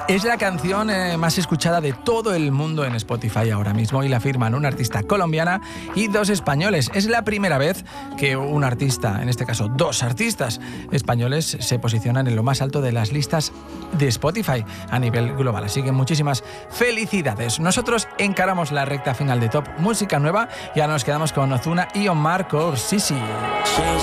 Es la canción más escuchada de todo el mundo en Spotify ahora mismo y la firman una artista colombiana y dos españoles. Es la primera vez que un artista, en este caso dos artistas españoles, se posicionan en lo más alto de las listas de Spotify a nivel global. Así que muchísimas felicidades. Nosotros encaramos la recta final de Top Música Nueva y ahora nos quedamos con Ozuna y Omar Corsisi.